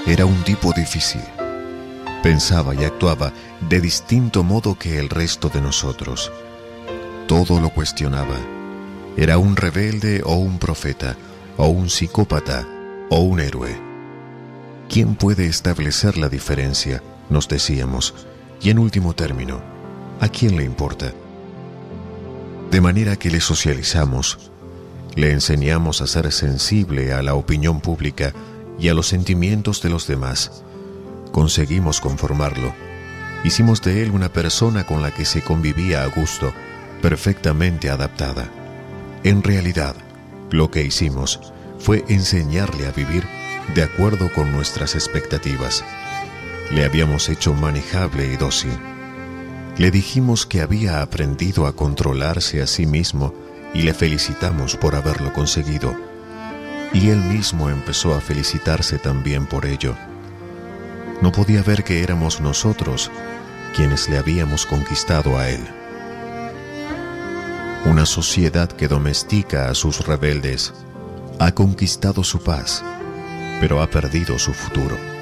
Era un tipo difícil. Pensaba y actuaba de distinto modo que el resto de nosotros. Todo lo cuestionaba. Era un rebelde o un profeta, o un psicópata, o un héroe. ¿Quién puede establecer la diferencia?, nos decíamos, y en último término, ¿a quién le importa? De manera que le socializamos, le enseñamos a ser sensible a la opinión pública y a los sentimientos de los demás. Conseguimos conformarlo. Hicimos de él una persona con la que se convivía a gusto, perfectamente adaptada. En realidad, lo que hicimos fue enseñarle a vivir de acuerdo con nuestras expectativas. Le habíamos hecho manejable y dócil. Le dijimos que había aprendido a controlarse a sí mismo y le felicitamos por haberlo conseguido. Y él mismo empezó a felicitarse también por ello. No podía ver que éramos nosotros quienes le habíamos conquistado a él. Una sociedad que domestica a sus rebeldes ha conquistado su paz, pero ha perdido su futuro.